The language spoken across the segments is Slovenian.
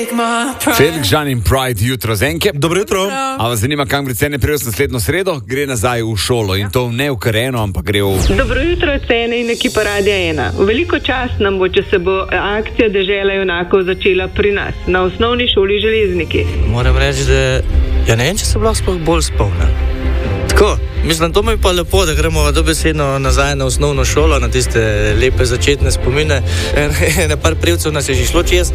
Felix, Žan in Pride, jutro Zenke. Dobro jutro. A vas zanima, kam gre Cene Prevoz naslednjo sredo? Gre nazaj v šolo in to ne v Kareno, ampak gre v... Dobro jutro, Cene in ekipa Radia 1. Veliko čast nam bo, če se bo akcija Dežela junakov začela pri nas, na osnovni šoli Železniki. Moram reči, da ja ne vem, če se bi lahko bolj spomnil. Tako, mislim, to mi je pa lepo, da gremo dobesedno nazaj na osnovno šolo, na tiste lepe začetne spomine. Na par privcev nas je že šlo čez.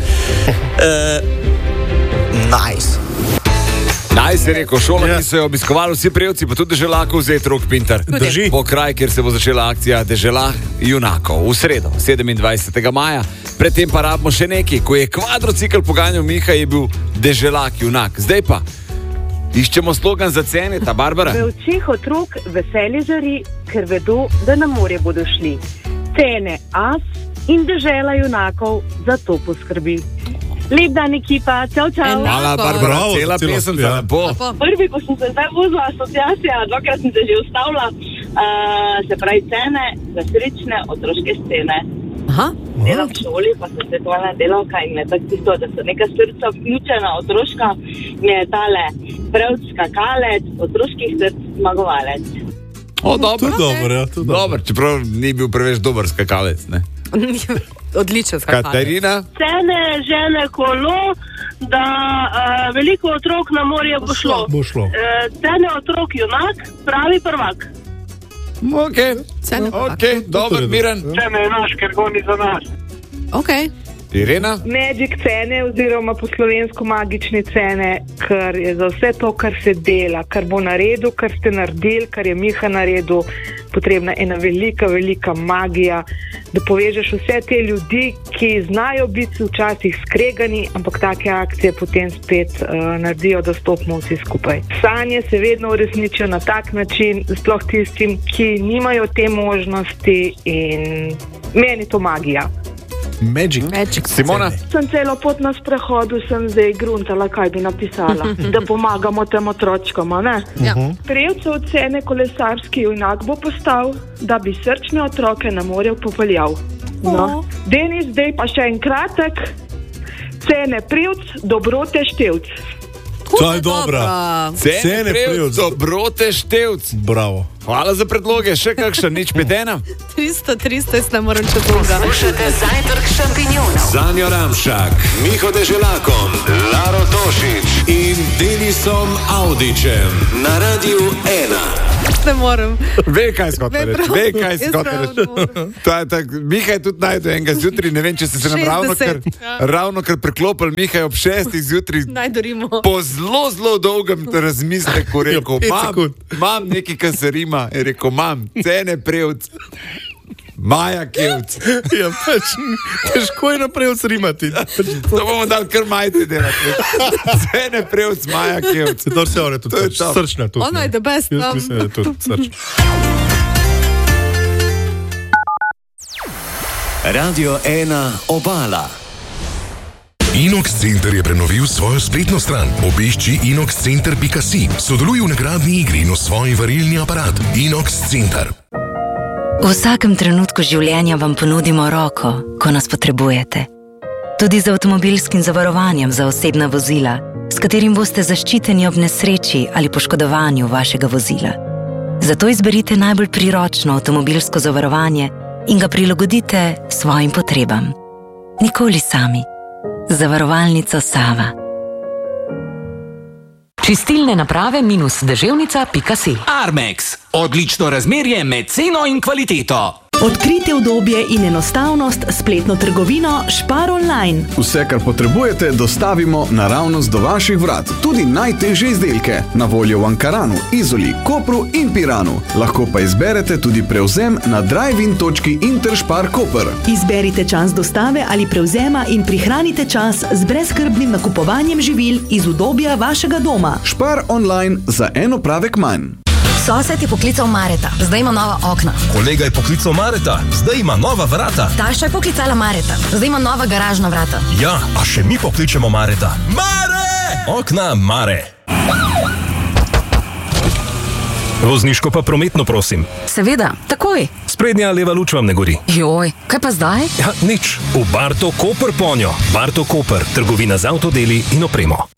Nice. Nice je rekel, šola, ki so jo obiskovali vsi prejevci, pa tudi Deželakov, vzeti rok Pintar. Drži. Po kraj, kjer se bo začela akcija Dežela junakov. V sredo, 27. maja. Predtem pa rabimo še nekaj. Ko je kvadrocikl poganjal Miha, je bil Deželak junak. Zdaj pa iščemo slogan za Cene, ta Barbara. V očeh otrok veselje žari, ker vedo, da na morje bodo šli. Cene as in Dežela junakov za to poskrbi. Lep dan, ekipa, čau, čau. Hvala, Barbara, cela pesem za lepo. Prvi, ko sem se zdaj vozila asociacija, dvakrat sem se že ustavila, se pravi Cene za srečne otroške scene. Aha. Delam v šoli, pa sem svetovalna delavka in je tako tisto, da so neka srca vključena otroška, mi je tale prevc skakalec, otroških src zmagovalec. O, dobro. Dobro. Čeprav ni bil preveč dober skakalec, ne? Odličen skakalec. Katarina? Cene žene kolo, da veliko otrok na morje bo šlo. Cene otrok junak, pravi prvak. Ok, dober, Miran. Cene je naš, ker goni za nas. Ok. Irena? Magic Cene oziroma po slovensko magične cene, ker je za vse to, kar se dela, kar bo naredil, kar ste naredili, kar je Miha naredil, potrebna ena velika, velika magija, da povežeš vse te ljudi, ki znajo biti včasih skregani, ampak take akcije potem spet naredijo, da stopimo vsi skupaj. Sanje se vedno uresničijo na tak način, sploh tistim, ki nimajo te možnosti, in meni to magija. Magic. Simona? Sem celo pot na sprehodu, sem zdaj gruntala, kaj bi napisala, da pomagamo tem otročkom, a ne? Ja. Prejevce od Cene kolesarski junak bo postal, da bi srčne otroke na morje popeljal. No. Denis, zdaj pa še en kratek. Cene prejevc, dobrote števc. To je dobra. Cene Prevoz, dobrote števc. Bravo. Hvala za predloge, še kakšen, nič petena? 300, jaz ne moram če dolga. Slušate zajtrk šampinjonov. Zanjo Ramšak, Miho Deželakom, Laro Tošič in Denisom Audičem na Radiu 1. Ne morem. Ve, kaj skotne reči. Miha je tudi najdu enega zjutraj, ne vem, če ste se nam ravnokar preklopili. Miha je ob 6 zjutraj po zelo dolgem razmisleku rekel, imam nekaj, kar se rima. Je rekel, imam Cene Prevoz, Maja Kevc. Ja, pač, težko je na Prevoz rimati. To bomo dali kar majte delati. Cene Prevoz, Maja Kevc. To se ona tudi srčna. Ona je the best. Jaz mislim, da je tudi srčna. Radio 1 Obala. Inox Center je prenovil svojo spletno stran. Obišči inoxcenter.si. Sodeluj v nagradni igri in osvoji varilni aparat. Inox Center. V vsakem trenutku življenja vam ponudimo roko, ko nas potrebujete. Tudi z avtomobilskim zavarovanjem za osebna vozila, s katerim boste zaščiteni ob nesreči ali poškodovanju vašega vozila. Zato izberite najbolj priročno avtomobilsko zavarovanje in ga prilagodite svojim potrebam. Nikoli sami. Zavarovalnica Sava. Čistilne naprave -deževnica.si. Armex. Odlično razmerje med ceno in kvaliteto. Odkrite udobje in enostavnost spletno trgovino Spar Online. Vse, kar potrebujete, dostavimo naravnost do vaših vrat. Tudi najtežje izdelke. Na voljo v Ankaranu, Izoli, Kopru in Piranu. Lahko pa izberete tudi prevzem na drive-in.interspar Koper. Izberite čas dostave ali prevzema in prihranite čas z brezskrbnim nakupovanjem živil iz udobja vašega doma. Spar Online za en opravek manj. Sosed je poklical Mareta, zdaj ima nova okna. Kolega je poklical Mareta, zdaj ima nova vrata. Tašča je poklicala Mareta, zdaj ima nova garažna vrata. Ja, a še mi pokličemo Mareta. Mare! Okna Mare. Vozniško pa prometno, prosim. Seveda, takoj. Sprednja leva luč vam ne gori. Joj, kaj pa zdaj? Ja, nič. V Barto Koper ponjo. Barto Koper, trgovina z avtodeli in opremo.